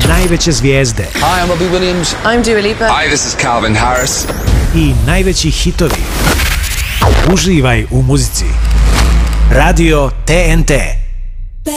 najveće zvijezde. Hi, I'm Robbie Williams. I'm Dua Lipa. Hi, this is Calvin Harris. I najveći hitovi. Uživaj u muzici. Radio TNT.